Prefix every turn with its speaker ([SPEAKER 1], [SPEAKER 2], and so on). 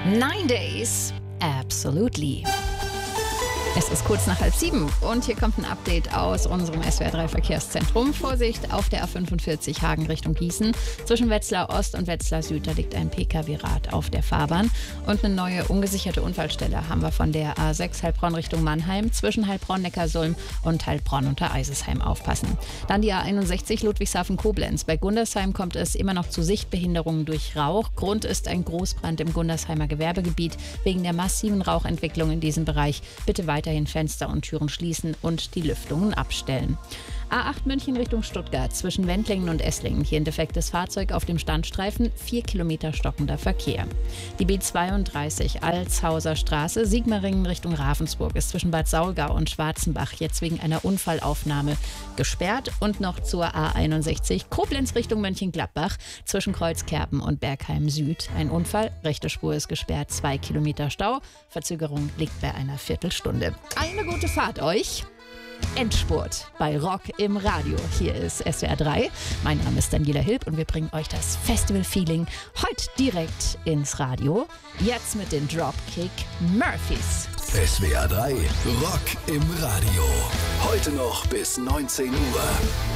[SPEAKER 1] 9 Days, absolutely. Es ist kurz nach 6:30 und hier kommt ein Update aus unserem SWR3 Verkehrszentrum. Vorsicht auf der A45 Hagen Richtung Gießen. Zwischen Wetzlar Ost und Wetzlar Süd, da liegt ein Pkw-Rad auf der Fahrbahn. Und eine neue ungesicherte Unfallstelle haben wir von der A6 Heilbronn Richtung Mannheim. Zwischen Heilbronn-Neckarsulm und Heilbronn unter Eisesheim aufpassen. Dann die A61 Ludwigshafen-Koblenz. Bei Gundersheim kommt es immer noch zu Sichtbehinderungen durch Rauch. Grund ist ein Großbrand im Gundersheimer Gewerbegebiet. Wegen der massiven Rauchentwicklung in diesem Bereich bitte weiterhin Fenster und Türen schließen und die Lüftungen abstellen. A8 München Richtung Stuttgart zwischen Wendlingen und Esslingen. Hier ein defektes Fahrzeug auf dem Standstreifen, 4 Kilometer stockender Verkehr. Die B32 Altshauser Straße, Sigmaringen Richtung Ravensburg ist zwischen Bad Saulgau und Schwarzenbach jetzt wegen einer Unfallaufnahme gesperrt. Und noch zur A61 Koblenz Richtung Mönchengladbach zwischen Kreuzkerpen und Bergheim Süd. Ein Unfall, rechte Spur ist gesperrt, 2 Kilometer Stau. Verzögerung liegt bei einer Viertelstunde. Eine gute Fahrt euch! Endspurt bei Rock im Radio. Hier ist SWR3. Mein Name ist Daniela Hilb und wir bringen euch das Festival-Feeling heute direkt ins Radio. Jetzt mit den Dropkick Murphys.
[SPEAKER 2] SWR3 Rock im Radio. Heute noch bis 19 Uhr.